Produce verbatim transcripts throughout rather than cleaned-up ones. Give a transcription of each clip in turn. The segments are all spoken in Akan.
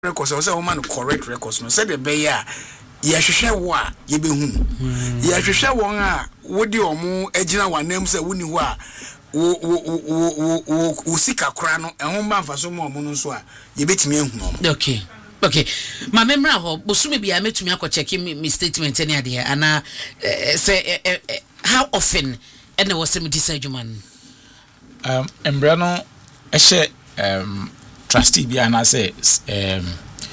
records or say woman correct records no say the be ya ye hwehwe wo a ye behu ye hwehwe won a wodi omo agina wanem say woni ho a wo wo wo wo sika kra no ehon ba mfaso mo omo no so a ye betimi ehu no. Okay. Okay. My memory ho bosumi bia metumi akocheck me statement any ade ana say how often and was some decide man um embrano ehye um trustee bia na say um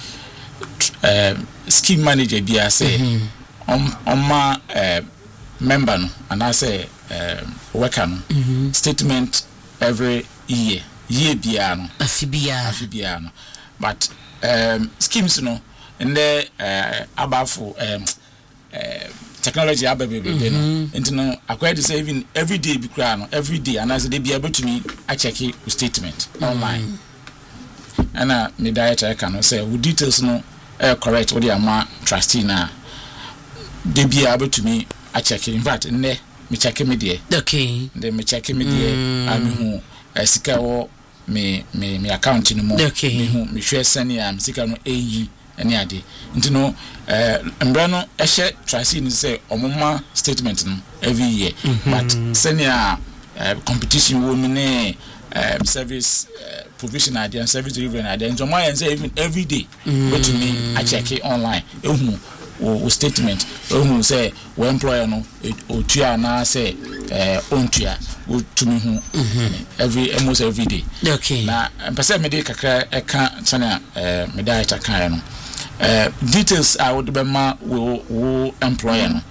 um scheme manager bia say on on ma member no and say um worker no mm-hmm. statement every year year bia no afibia afibia no but um schemes no in the uh abafo um uh, technology ababe be no into no acquire to say even every day be cry no every day and as they be able to me I check it statement online and uh me director can say with details no uh, correct what the ama trustee na they be able to me I check it in fact in there me check me there okay then me check me there I mean who sika wo me me me account no mo me hu me hwe sane am sika no ayi ene ade nti no eh mbra no ehye trustee ni say omoma statement no every year mm-hmm. but sane a uh, competition wo me ne uh, service uh, provision idea and service delivery idea nti mo say even every day mm-hmm. go to me I check it online ehun o statement ehun say we employer no otua na say eh ontua o tumi hu every almost every day. Okay. Na pese me dey kakra e kan tana eh me dey ta kan no eh details I would be ma wo wo employer no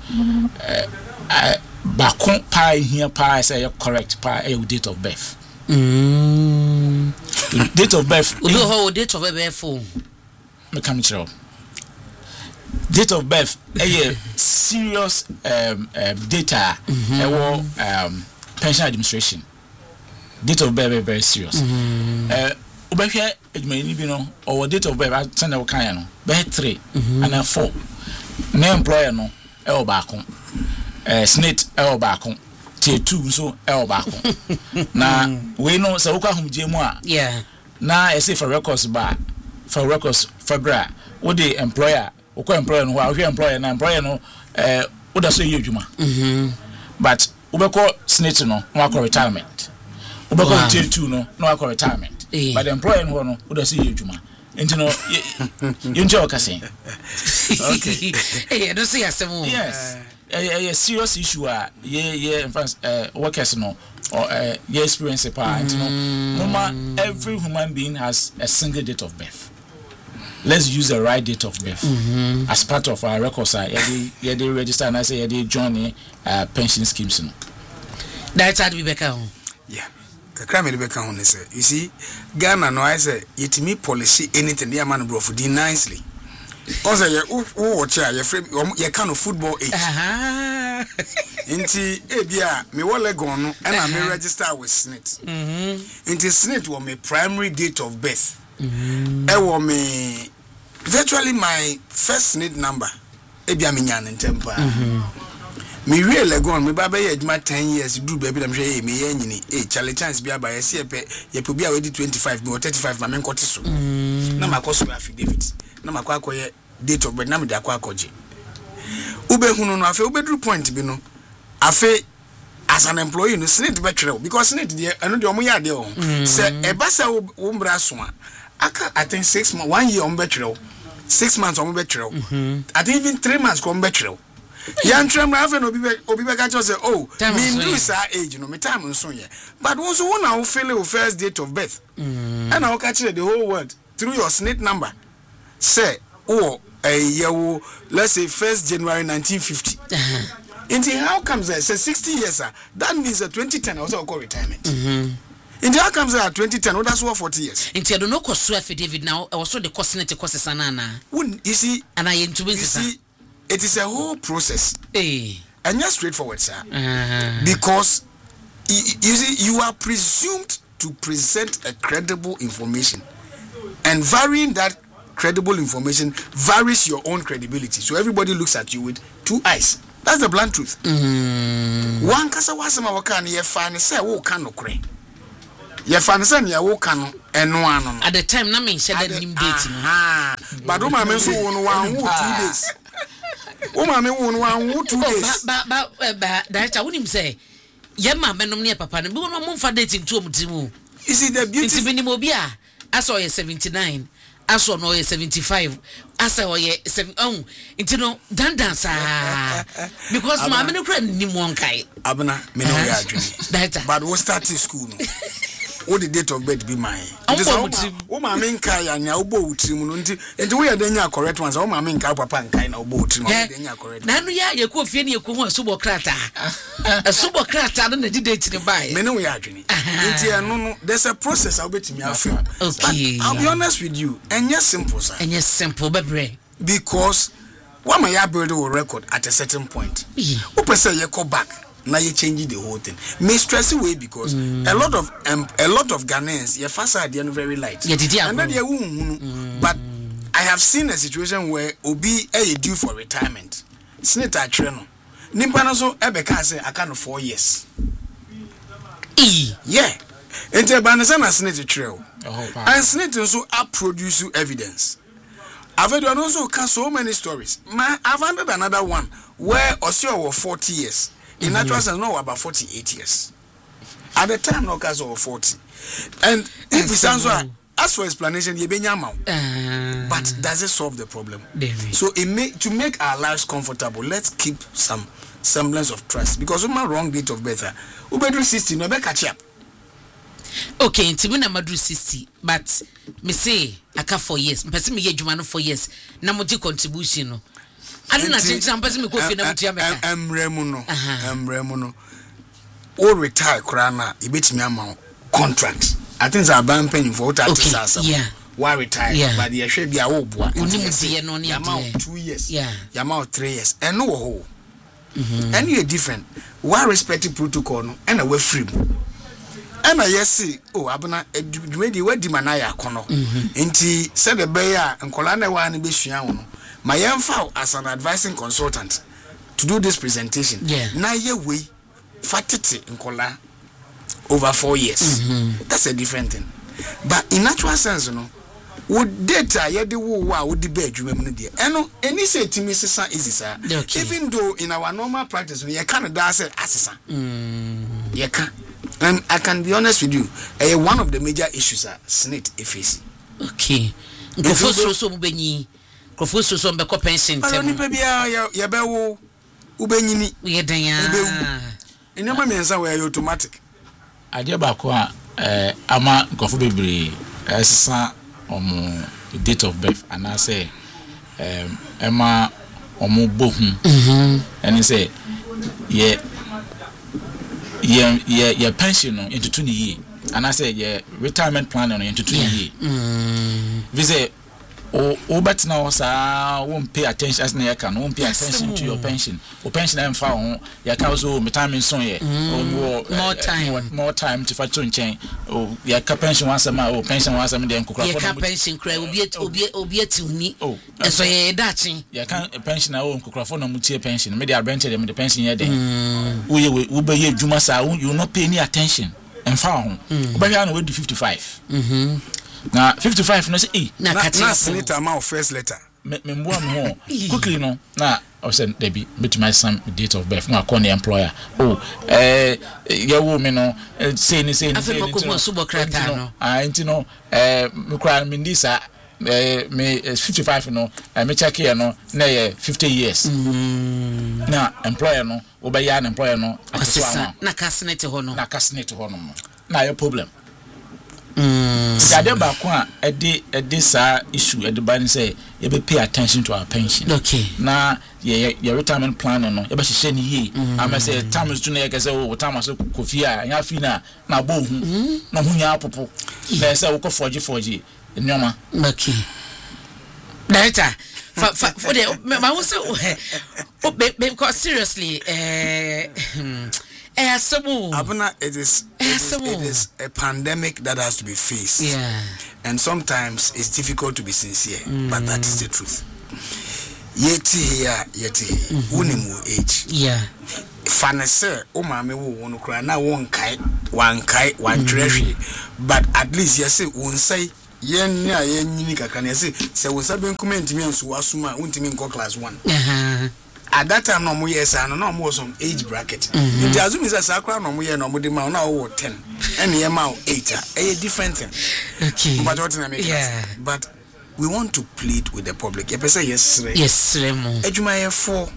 eh ba kon pa here pa say you correct pa e date of birth. Mm. Date of birth. We do date of birth for me come chiro. Date of birth a serious um, um data mm-hmm. uh, um pension administration. Date of birth very, very serious. Mm-hmm. Uh obehwe edumani bi no or date of birth I na kan no be three mm-hmm. and then four. Na employer no e obako. Eh snit e obako. Tier two so e obako. Na we no se wokwa humje mu a. Yeah. Na e say for records ba for records February wo the employer Oko employer no wa employer na employer no eh oda so ye adwuma mhm but ubeko snitch no no akọ retirement ubeko tier two no no akọ retirement e. But the employer no no oda so ye adwuma enti no you nje okase okay eh do see asem yes a serious issue ah ye ye in fact eh workers no or eh ye experience pa enti no normal every human being has a single date of birth. Let's use the right date of birth mm-hmm. as part of our records. Yeah, they register and I say yeah, they join uh, pension schemes. No? That's how we become. Yeah, the crime will become. You see, Ghana no I say it me policy anything. They man bro for do nicely. Also, yeah, who watch ya? You kind of football age. Aha. Inti ebia me wole gon no and I me register with S N I T. Mhm. Inti S N I T was my primary date of birth. Mhm. E was me virtually my first S N I T number. Ebia me nyan ntempa. Mhm. Me really gon me baba ye adwuma ten years do baby dem hwe me ye nyini eh Charlie chance bia ba ye se pe ye pe bia we di twenty-five me thirty-five ma me nkote so. Na makoso affidavit. Na makwa akoye date of birth na me de akwa akoje. Ube hunu no afi ubedru point bi no afi as an employee no S N I T be twere because S N I T de eno de omo ya de o se e ba se wo mbra so a aka I think six months one year omo be twere six months omo be twere I think even three months ko omo be twere yan twere mra afi no obi be obi be ka say oh me do sa age no me time nso ye but once who na who feel your first date of birth and na wo ka kire the whole world through your S N I T number say oh a year let's say first January nineteen fifty. Uh-huh. And how comes that? Say sixty years, sir. That means that twenty ten also call retirement. Mm-hmm. And how comes that twenty ten? Oh, that's what forty years. And I don't know cost affidavit now. Also the cost net cost sanana. You see, and I into you see, it is a whole process. Eh. And just straightforward, sir. Uh-huh. Because you, you see, you are presumed to present a credible information, and varying that credible information varies your own credibility. So everybody looks at you with two eyes. That's the blunt truth. Mm. One kasa wasema wakani ye fani say wo kan no kre. ye fa ne se ne wo ka no eno ano no at the time na me share that nim date no ah but o ma me so wo no wan wo two days o ma me wo no wan wo two days ba ba ba director wonim say ye ma menom ne papa no bi wo no mo fa date to mu timu is it the beauty it's been obi a aso ye seventy-nine aso no ye seventy-five asa ye seven oh into no dan dance because ma me no kra ni mo nkai abna me no ya adwene director but we start school no what the date of birth be mine it is o ma me nkai ya nya obo wutrim no nti enti we ya danya correct ones o ma me nkai papa nkai na obo wutrim no danya correct na no ya ye ko fie ne ye ko ho asubo krata asubo krata na di date ne bai me no ya adwene enti eno no there's a process I bet me afim okay I'll be honest with you enye simple sir enye simple bebre because what my build a record at a certain point who person you go back now you change the whole thing may stress away because mm. a lot of um, a lot of Ghanaians your first idea very light yeah, and then you mm. but I have seen a situation where obi a due for retirement snit a treno nimpa so ebeka say I can four years e yeah ente banasa na snit trail and snit so up produce evidence. I've heard also so many stories. Ma, I've handed another one where Osio was forty years. In mm-hmm. natural sense, no, about forty-eight years. At the time, no, cause over forty. And if we sound so, as for explanation, you be nyama. But does it solve the problem? So it make to make our lives comfortable. Let's keep some semblance of trust because with my wrong date of birth, we better sixty, no better catch up. Okay, nti we na madru sixty, but me say aka four years. Mpese me ye dwuma no four years. Na mo di contribution no. Ade na chencha mpese me ko fi na mutia meka. Emremu no. Emremu no. O retire kra na e betimi ama contract. I think say ban penny for what okay, I yeah. Why retire yeah. but ye hwe bia wo boa. Onimu die no ne ade. two years. Yeah. Yama three years. And no ho. Mhm. And you different. Why respect protocol no and we free. And I yes oh abuna edwedi wadi manaya kono enti said the bear and kolana wa ne besua wo no my emfa as an advising consultant to do this presentation yeah. na ye we fatete nkola over four years mm-hmm. That's a different thing but in natural sense no would data ye de wo wa wo di ba adwuma mu no de eno eni say timi sesa easy sir okay. Even though in our normal practice we can da say asesa mm. Ye can. And I can be honest with you, uh, one of the major issues are snit efficacy. Okay. Nkofo so so mubenyi. Nkofo so so mbeko pension tem. Ani pe bia ya be wo ubenyini. Ye dan ya. Enema mensa we automatic. Ade ba ko a eh ama nkofo bebre esesa omo date of birth and I say um ema omo bohun. Mhm. And say ye Yeah, yeah, yeah, pension into two years, and I say yeah, retirement plan on into two years. Visit, oh, oh, but now, sir, won't pay attention as near can won't pay attention to your pension. Or pension and found your council retirement soon, yeah, or more time, more time to fetch on chain. Oh, yeah, pension once a month, or pension once a month, and cook up pension cry will be it, will be it, will be it to me. Oh, so yeah, that's it. Yeah, can't a pension I own cook for no mutia pension. Maybe I rented them the pension yet. We will be here, Jumasa, you will not pay any attention. And found, but I know fifty-five. Now fifty-five no say eh na na letter amount first letter me me mo am quickly no na I said there be meet my son date of birth na call the employer oh eh ya wo me no say ni say ni say ni no ah enti no eh me kra me ndisa eh me fifty-five no me check here no na ye fifty years na employer no wo be ya na employer no asesa na kasnete ho no na kasnete ho no na your problem. Mm. Sade ba ko a ede ede sa issue ede ban say you be pay attention to our pension. Okay. Na your your retirement plan no you be hye ni yi. Am say time is to na you say oh time so kofi a nya fi na na bo hu na hu nya popo. Na say wo ko forge forge nyoma. Okay. Director for for for the my won say oh because seriously eh Eh, Abuna, it is it is, it is a pandemic that has to be faced. Yeah. And sometimes it's difficult to be sincere, mm. but that is the truth. Yeti here, yeti here. Unimu age. Yeah. Fanese, o mame wo wonu kra na won kai one kai one treasury but at least you say won say yen na yen nyini kaka na say say won say ben comment me nso wasuma untimi nko class one uh-huh. At that time no mo yes and no mo some age bracket if the assume is a sakra no mo ye no mo de ma na wo ten and ye ma eight a different thing okay but what na make yeah. But we want to plead with the public you say yes yes remo adwuma ye for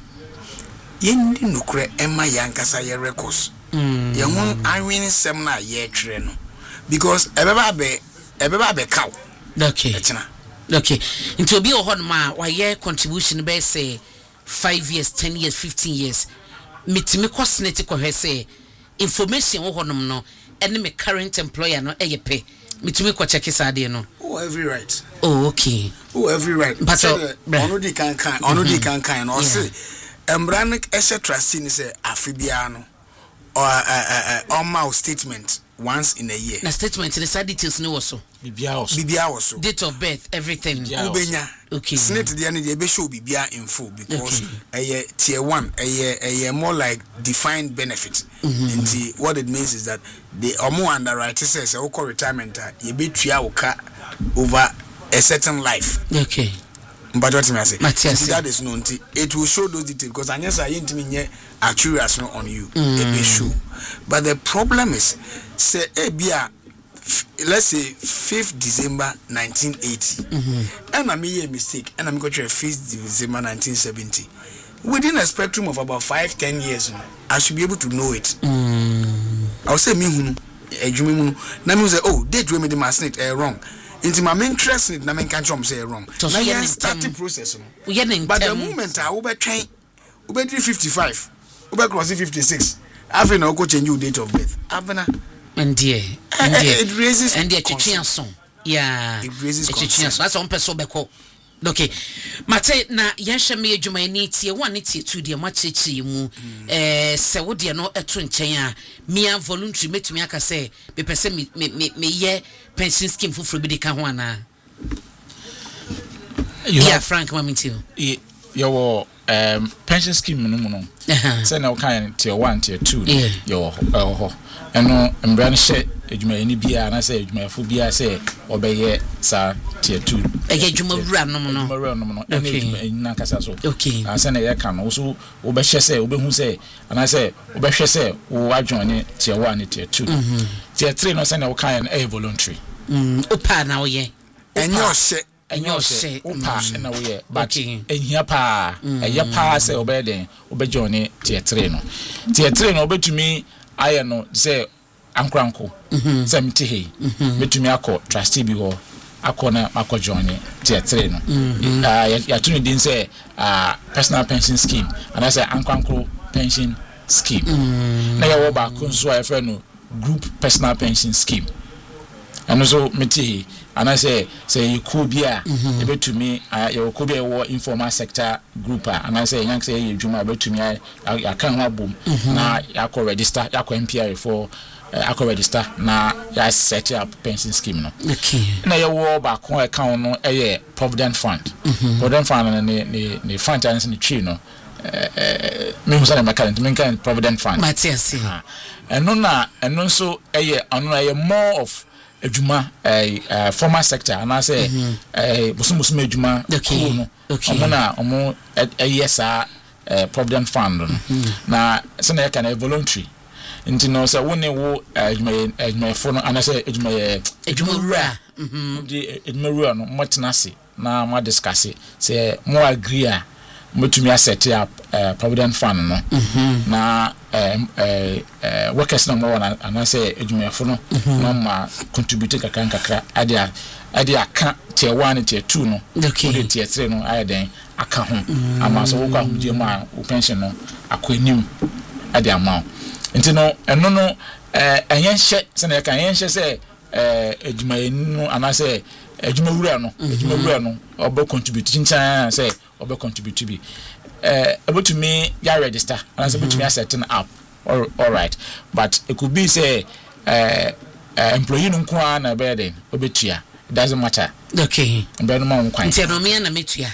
yen di nokre ema yankasa ye records mm ye won anwin sem na ye twere no because ebeba be ebeba be cow okay etina okay into obi o hon ma wa ye contribution be say five years ten years fifteen years mitimi cosmetic ko hwe say information wo honom no ene me current employer no eye pe mitimi ko check sade no oh every right oh okay oh every right but ono di kan kan ono di kan kan no say embranic ese trustee ni say afibia no or uh uh uh statement once in a year na statement in the details no was bibia also bibia also date of birth everything ubenya okay snit the need be show bibia info because okay. uh, tier one a uh, uh, more like defined benefit mm-hmm. And the, what it means is that the omo underwriter says uh, retirement uh, you be tua oka over a certain life okay but what I say that is known it will show those details because I I ain't me accuracy on you mm. It be show but the problem is say ebia let's say fifth December nineteen eighty mm-hmm. And I made a mistake and I'm going to fifth December nineteen seventy within a spectrum of about five ten years I should be able to know it mm. I'll say me hunu ejumi hunu na me say oh date we me the masnet eh wrong into my interest in na men can try say wrong now you start the process no but the moment I will be train will be fifty-five will be crossing fifty-six after no go change your date of birth after and dear and dear it raises and dear chichianson yeah it raises chichianson that's on person beko okay mate na yehwe me adwuma ni tie one ni tie two de ma chechi mu eh se wo de no eto nchen a mia voluntary metumi aka se be pese me me me ye pension scheme for free be ka ho ana yeah frank mamitio your um pension scheme no no say na kan tier one tier two your ho eno mbran hye adwuma ni bia na say adwuma fo bia say obeye sa tier two ege adwuma wura no no adwuma wura no no eno adwuma na kasa so okay asa na ye kan no so obehye say obehu say ana say obehye say wo adwon tier one tier two tier three no say na wo kan e voluntary mm opa na wo ye enyo hye enyo hye opa na wo ye but ehia pa ehia pa say obey den obejone tier three no tier three no obetumi aye no say ankranko say mti he betumi akọ trustee bi ho akọ na akọ join tier three no ah ya tunu din say ah personal pension scheme and I say ankranko pension scheme na ya wo ba kunso a fe no group personal pension scheme and so mti he and I say say you could be a betumi you could be a informal sector group and I say yank say you juma betumi I can have boom na yakọ register yakọ M P R for yakọ register na ya set up pension scheme no okay na ya wo ba ko account no eh provident fund provident fund na ne ne fund and ne tree no eh me hu say na current me kan provident fund Matias eno na eno so eh ano eh more of adwuma eh uh, formal sector and I say eh bosombosom adwuma okay no okay omo na omo eyesa eh provident fund no na se na yaka na voluntary nti no say woni wo adwuma adwuma fo no ana say adwuma adwuma wura mhm di adwuma wura no mo tenase na mo discuss say mo agree a motumi set up uh, provident fund no na um uh workers no more and say adwumafo no no ma contribute kakra kakra adia adia aka tier one tier two no okay tier three no aden aka ho ama so wo kwa hudie ma o pension no akwanim adia ma nti no eno no eh enye hye se na ka enye hye se eh adwuma no ana say adwuma wura no adwuma wura no obo contribute chincha say obo contribute bi eh about me ya register and say between setting up all, all right but it could be say uh, uh employee no kwa na burden obetua it doesn't matter okay mbe no ma nkwan nti no me na metua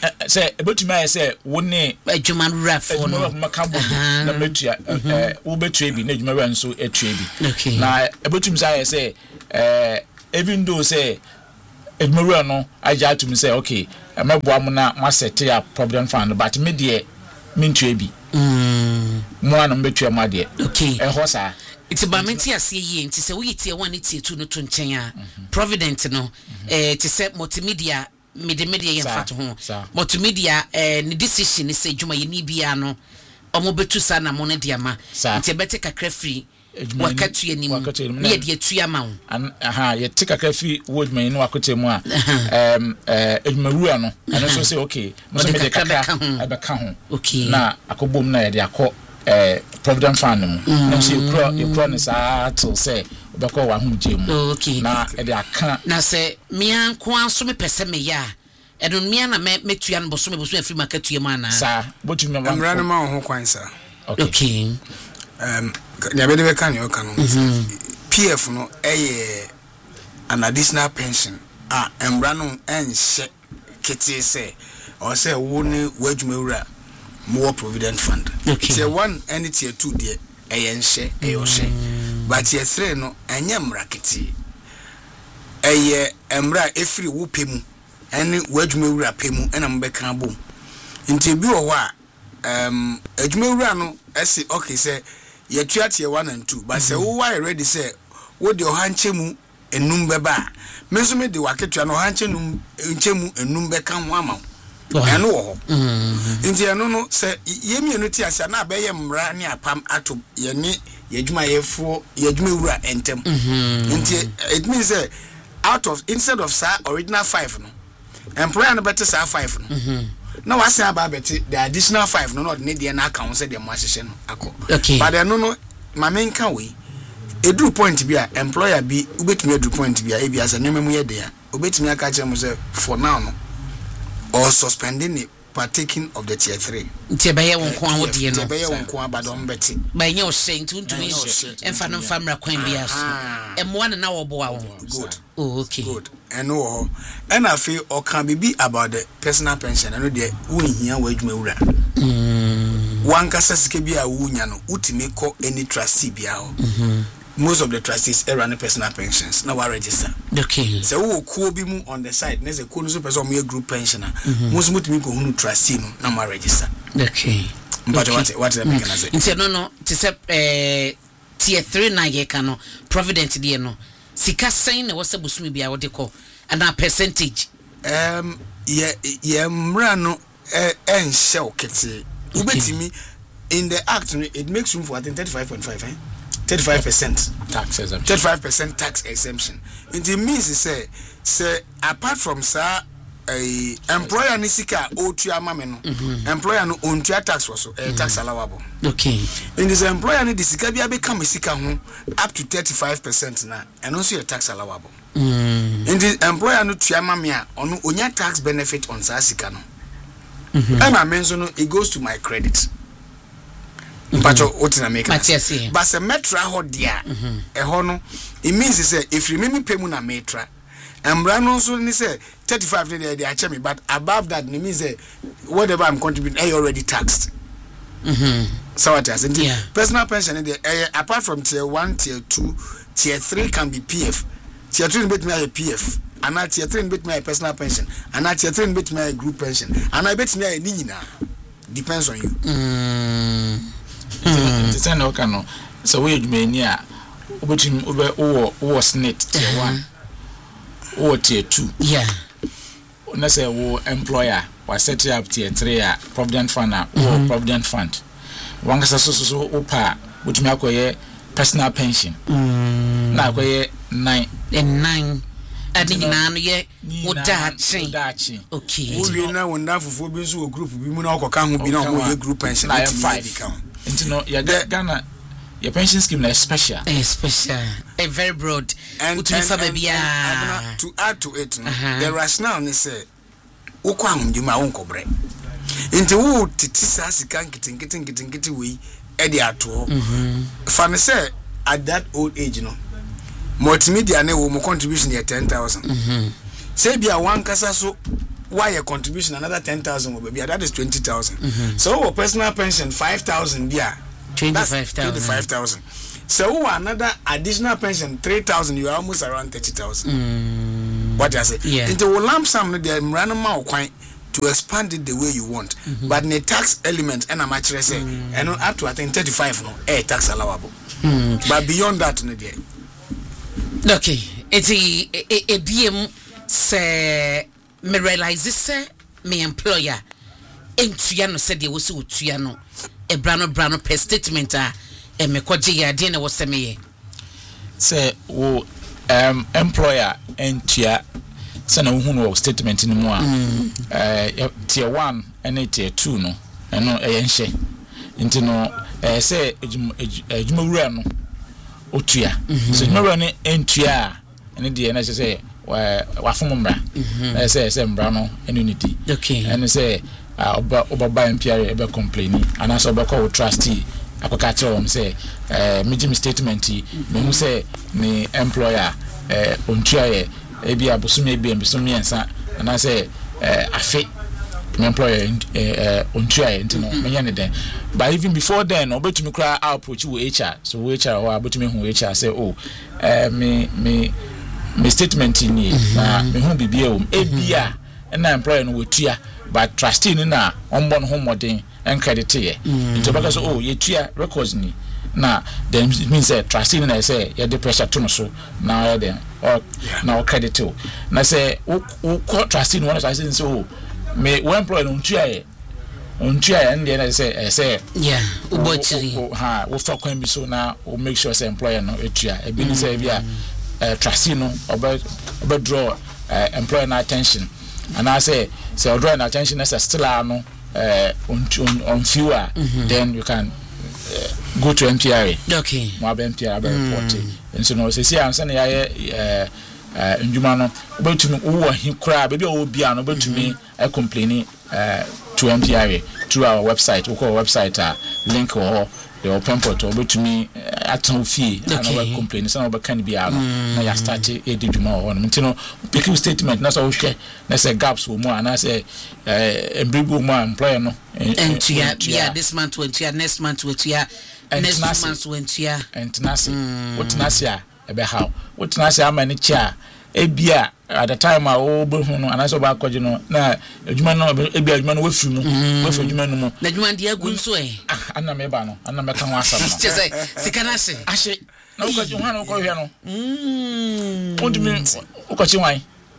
say ebetumi aye say wo ne adwuma wura fo no makabo na metua eh wo betua bi na adwuma wura nso etua bi na ebetumi say say eh even though say adwuma wura no aja to me say okay emeboa mo na ma set ya problem fund but me de mentua bi mm mo ana metua mo de okay e ho sa it's about menti ase ye nti se wo yitie one tie two no to nchen a provident no eh ti se multimedia media media ye fato ho multimedia eh ni decision ni se dwuma ye ni bia no omo betu sa na mo ne dia ma nti bete kakra free wakatu ye ni mu ye de atua ma wo aha ye te kakra free word man no wakote mu a em eh edwumawura no ana so say okay mo se me de kakra abeka ho okay na akobom na ye de akọ eh provident fund mu na so yekro yekro ne sa to say obekọ wa hu okay na e de aka na se mia nko anso me pese me ya edun mia na me metua no boso me boso afri market tua ma na sa botu me ma amra no ma ho kwan sa okay um ya be de kan yo kan no P F no eh an additional pension ah amra no enhye kete say or say wo ne wadwumawura more provident fund tier one and tier two there eyenhye eyoshe but tier three no enye mraketi eye emra efiri wo pemu ene wadwumawura pemu ena mbeka bom nti bi wo a um adwumawura no ese okay say ye tua tier one and two but say wo why ready say wo de ohanche mu enum beba menso me de waketua no ohanche num enchemu enum beka ho ama eno wo nti eno no se yemi eno ti asa na abeye mra ne apam ato ye ne yadwuma yefo yadwuma wura entem nti it means say out of instead of sa original five no employer no better sa five no na wase aba beti the additional five no no ne de na account say de mo ahye no akọ but eno no ma menka we edru point bi a employer bi ubetumi edru point bi a e bi asa nyememu ye de a ubetumi aka kire mo say for now no or suspending the partaking of the tier three. Tebeye won kwa wodi no. Tebeye won kwa badon beti. Ba nye o say ntu ntu enfa no famra kwan bia so. Emwa na wo bo a good. Oh okay. Good. Eno ho. And I feel or can be about the personal pension and de wonhia wadwuma wura. Mm. Wan kasa sike bia wunya no utimi ko any trustee bia ho. Mhm. Most of the trustees are running personal pensions. Now I register. Okay. So who ko bi mu on the side. There's a ko so person me group pensioner. Most mutimi ko hunu trustee no na ma register. Okay. But what what the make na say? Nti no no, ti se eh tier three na ye ka no, provident de no. Sika sen na wose busumi bia wo de ko and a percentage. Um ye ye mra no eh enhye okete. Ubetimi in the act it makes room for I think thirty-five point five eh. thirty-five percent tax exemption. thirty-five percent tax exemption. It means say say apart from sir a employer nisika otua mame no employer no ontua tax was a tax allowable. Okay. In this employer ni disika bia become sika ho up to thirty-five percent na and also a tax allowable. Mm. In the employer no tua mame a ono onya tax benefit on sa sika no. Mhm. And I mention no it goes to my credit. But what na make but se metra ho dia e ho no it means say if you me pay mu na metra embra no so ni say thirty-five dey dey ache me but above that it means say whatever I'm contributing I already taxed. Mhm. So what is yeah. Personal pension dey uh, apart from tier one, tier two, tier three can be P F. Tier three bet me a P F. And at tier three bet me a personal pension. And at tier three bet me a group pension. And I bet me a nina. Depends on you. Mm. It's say no kano so we adwumani a obetim obe wo wo snit tier one wo tier two yeah na say wo employer wa set up tier three a provident fund a wo provident fund wanga so so so opa botumi akoye personal pension na akoye nine and nine adina no ye wodachi okay wo na wonda fofo bi so group bi mu na okoka ho bi na ho ye group pension na five. And no, yeah, Ghana, your pension scheme is special. A special, a very broad. And, and, and, and, and to add to it, no, uh-huh. The rationale is say, "Ukwam you my own cobre." Into who titisa sikan kitin kitin kitin kitin we edi ato. Fan say at that old age, no, multimedia ne wo mo contribution here ten thousand. Say be a one kasa so why your contribution another ten thousand will be that is twenty thousand. Mm-hmm. So our personal pension five thousand yeah. twenty-five thousand. twenty-five thousand. So another additional pension three thousand, you are almost around thirty thousand. Mm. What I say? Yeah. Into a lump sum the random amount to expand it the way you want. Mm-hmm. But the tax element and I'm actually say mm. and up to I think thirty-five no eh tax allowable. Mm. But beyond that no there. Okay. It's a a B M say me realize say me employer entua no said you so tua no e brano brano per statement a e me kwaje ya de na wo se me ye say wo um employer entua say na wo hu no statement ni mu a eh tier one and tier two no eno e yenhye nti no eh say ejuma wura no otua so ejuma wura no entua ene de na say wa fom mbra na say say mbra no enunity okay and say oba oba ba mpia e be complain ana so be call trustee akoka tell them say eh me give statement me hu say me employer eh ontua ye e bia bosome bia bosome ensa ana say eh afi me employer eh ontua ye ntino me nya ne den but even before then obetumi kra approach wo H R so wo H R wa obetumi hu H R say oh eh me me me statement ni na me hu bibia o e bia na employer no wotua but trustee ni na ombo no homodin en credit ye into because oh ye tua records ni na then it means that trustee ni na say ye the pressure to no so na then or na credit o na say wo trustee no want to say oh me we employer no tua ye ontua ye and then say say yeah ubochiri ha wo fa kwan bi so na wo make sure say employer no etua e bi ni say bia trustee no obe obe draw employer na attention and I say so draw attention as a still no uh on on fewer mm-hmm. then you can uh, go to M P R A okay mo ab M P R A report and so no say see am say na ya uh nduma no obetumi wo hi kra be be o bia no obetumi I complain uh to M P R A through our website we call website uh, link or the open portal obetumi atan fee and we complain say we can be out na ya start e diduma o no ntino pick statement na so hwe na say gaps wo mu ana say eh embribu mu employer no and yeah this month went to next month went to next month went to and nasi what nasi a ebe how what nasi amani cha ebia at the time a wo be hu no ana so ba kwaje no na adwuma no ebia adwuma no wafi mu wafi adwuma no mu na adwuma dia gu nso eh ana me ba no ana me ka ho asam no say sikana se ahye na wo kwaje ho na wo hwe no mm ondumi wo kwaje wan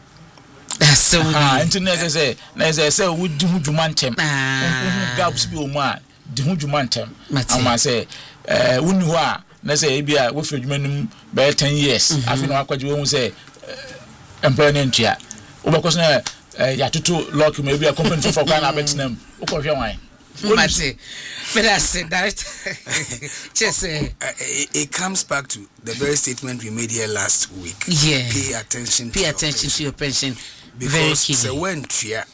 so ah internet say na say say wo di hu dwuma ntem gaps bi o mu a di hu dwuma ntem ama say eh woni ho a na say ebia wafi adwuma no mu be ten years afi na wakwaje wo hu say employment ya ubakos na ya tutu lock maybe a company for kwa na betnam uko hwe wan mate but I said that just uh, it comes back to the very statement we made here last week. Yeah, pay attention pay to attention to your pension because very key. When tria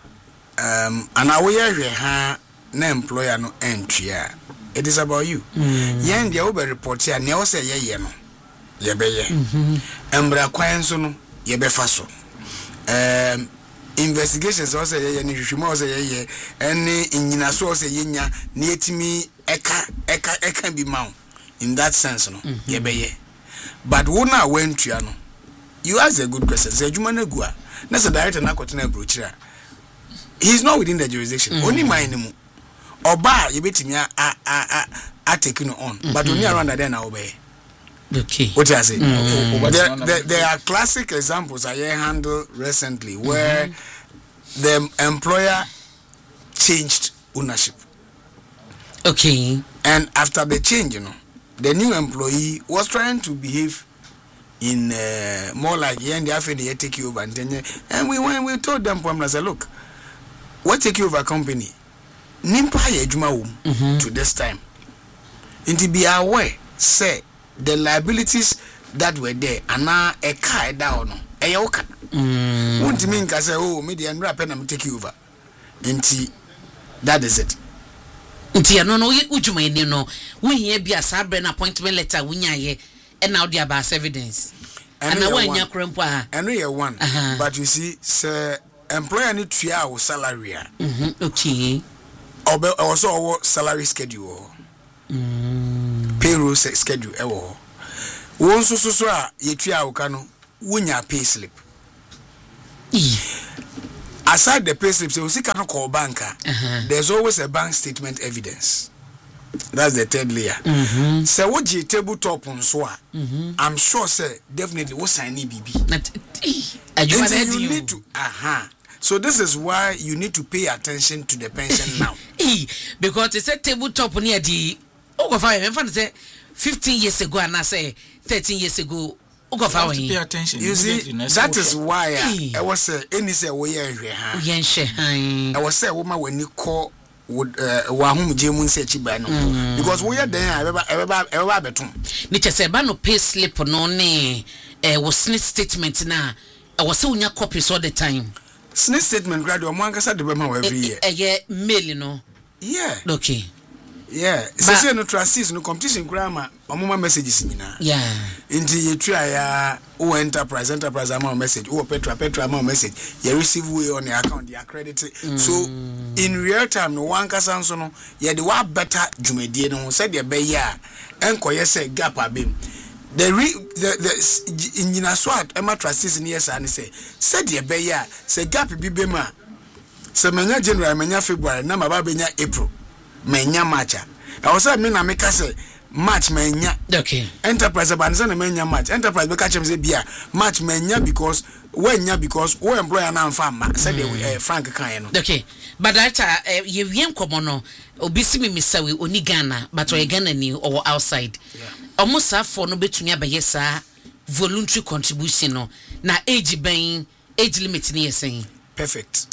um and aware ha na employer no entria it is about you. Yen dia obe report here na o say ye ye no ye be ye embra kwan so no ye be fa so um investigations also ye ni hwehwemo also ye ye ene nyina so also ye nya na etimi eka eka eka bi ma in that sense no ye be ye but wo na wentua no you ask a good question say adwuma na gua na say director na kotena brochira he is not within the jurisdiction mm-hmm. only mine mu oba ye betimi a a a, a take no on mm-hmm. but only around that na obey. Okay. What I say? Mm-hmm. There, there, there are classic examples I handled recently where mm-hmm. the employer changed ownership. Okay. And after the change, you know, the new employee was trying to behave in uh, more like yeah, and they take you over and then and we when we told them, I said, look, what take you over company? Nimpa ye juma um to this time. And to be aware, say. The liabilities that were there and now a car down a yoka won't mean I say oh media and rap and I'm take you over into that is it until no no you may know we here be a sabre appointment letter we ye and now there about evidence and now when you crampa and we are one but you see sir employer need to our salary. Mhm. Okay. Obe also our salary schedule. Mm. Payroll schedule ewo. Won so so so a yetua awka no wonya pay slip. Aside the pay slip, so we can call banker. Uh-huh. There's always a bank statement evidence. That's the third layer. Mm-hmm. So what you tabletop on so mm-hmm. I'm sure say definitely what sign B B. You need to aha. Uh-huh. So this is why you need to pay attention to the pension now. Because it's a tabletop near the oh say fifteen years ago and I say thirteen years ago. You have to pay attention. You see, that is why I was say any say we are here. I was say woman when you call would uh wahum jemun say chiba no because we are there ever ever ever betum. Nature say ba no pay slip no ne eh was snitch statement na I was say unya copies all the time. Snitch statement grad o mo ankasa de be ma every year. Eh yeah mail no. Yeah. Okay. Yeah, so say no trustees no competition grammar omoma messages nyina. Yeah. Inti you try ya o enterprise enterprise amount message o petra petra amount message you receive way on your account the accredit. Mm. So in real time no one kasa so no ye the wa better dwumadie no say the be ya enkoye say gap abem. The re, the the nyina swat ema trustees ni yes and say say the be ya say gap bi be ma. Say menya January menya February na maba benya April. Menya matcha. I was saying, me na make say match menya. Okay. Enterprise abanza na menya match. Enterprise be catch him say bia match menya because wenya because we employer na mfa said the Frank kan no. Okay. But that uh, ye wiem komo no obi si me misawe oni Ghana but mm. o Ghana ni or outside. Yeah. Almost for no betumi abaye sa voluntary contribution no na age ben age limit ni yesen. Perfect.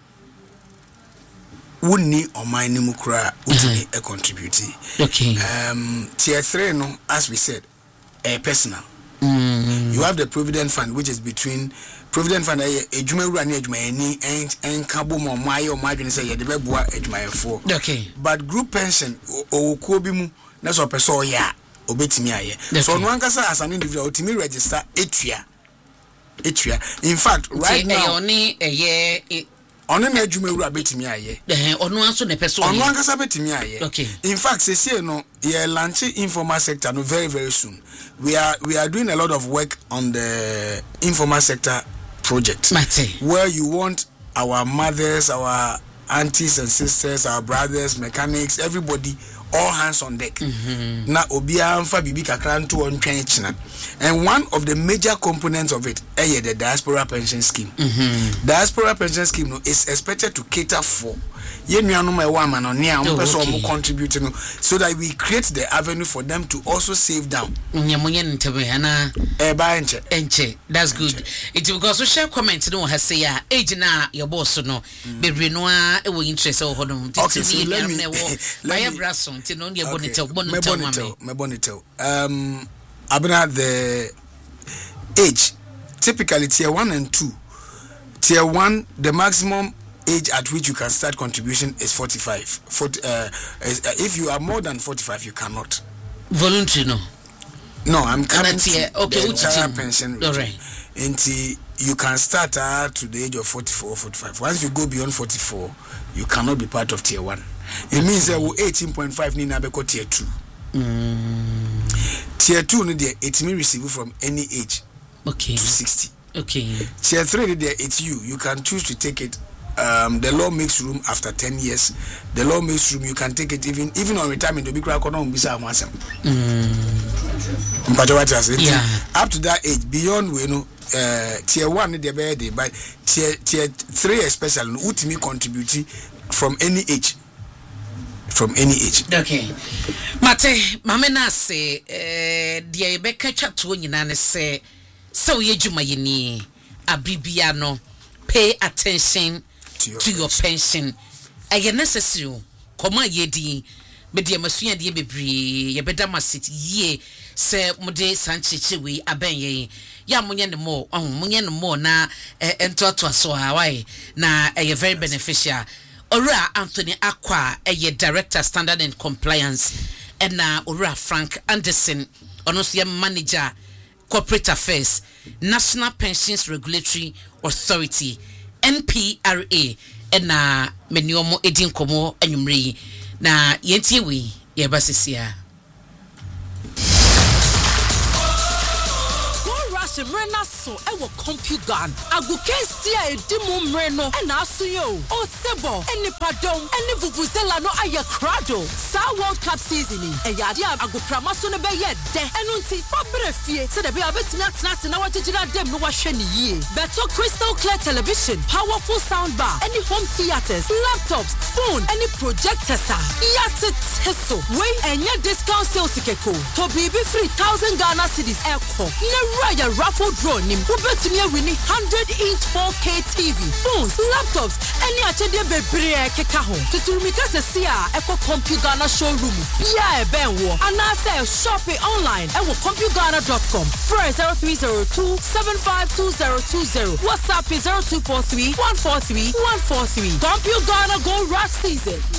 Wouldn't or my nimukra would a contribute. Okay. Um, tier three, no, as we said, a personal. Mm. You have the Provident Fund, which is between Provident Fund, a Jume Rani, and and Cabo Mai or Margin say, the Bebua, Edmire four. Okay. But group pension or Kobimu, that's what person, yeah, obey me. So, one casa as an individual to me register Atria. Atria. In fact, right now, only a year. On an edge, me rabbit me aye. On one so the person on one casabet me aye. Okay. In fact, say say no, yeah, launching informal sector no very very soon. We are we are doing a lot of work on the informal sector project. Mate. Where you want our mothers, our aunties and sisters, our brothers, mechanics, everybody, all hands on deck. Mm-hmm. Na obia amfa bibi kakra nto on twen china. And one of the major components of it is the diaspora pension scheme. Mm-hmm. Diaspora pension scheme no, is expected to cater for ye nuanu my one man on nia person contributing so that we create the avenue for them to also save down. Nyamunye ntebe ana e ba enche enche that's good. It because so share comment no has say ya age na your boss no bebre no a e wo interest o hodom okay so let me let me brasso nti no ye bonitel bonitel me bonitel um abena the age typically tier one and two. Tier one the maximum age at which you can start contribution is forty-five. forty, uh, is, uh, if you are more than forty-five, you cannot. Voluntary, no? No, I'm coming to okay, the entire pension. All right. Until you can start uh, to the age of forty-four, forty-five. Once you go beyond forty-four, you cannot be part of tier one. It means that we eighteen point five ni na beko tier two. Mm. Tier two, it may receive from any age okay. to sixty. Okay. Tier three, it's you. You can choose to take it. Um, the law makes room after ten years. The law makes room. You can take it even even on retirement. To be crack on bisa amasem. Yeah. Up to that age, beyond we know uh, tier one the bed, but tier tier three especially ultimately contribute from any age. From any age. Okay. Mate, mama na say eh dia be catch to nyina ne say so ye djuma yini abibia no pay attention to your, to your pension. Aye necessary. Koma ye di me de masua de bebre ye beda masit ye se mode sancheche we aben ye ya munye ne mo oh munye ne mo na ento to so ha why na aye very beneficial. Ora Anthony Aqua aye director standard and compliance and na Ora Frank Anderson onosia manager corporate affairs National Pensions Regulatory Authority N P R A ena meniomo edin komo anwumre na yentie we ye basisia Mrena so ewo compugan agukensia edimu mreno ena asuyo o sebo eni padom eni vuvuzela no aye crado sa World Cup season e yade aguprama so ne be ye de enu nti fabre fie se de be abetimi atena atena wagegina dem no wahwe ne yie beto crystal clear television powerful sound bar eni home theaters laptops phone eni projectors yate teso we enya discount sales keko to bibi free one thousand Ghana cedis eko ne raya raffle draw nim ubetimi awini one hundred inch four K T V phones laptops any achede bebre keka ho tuturumika se sia eko CompuGhana showroom bia e benwo ana say shop online e wo compugana dot com phone zero three zero two seven five two zero two zero WhatsApp zero two four three one four three one four three CompuGhana go rush season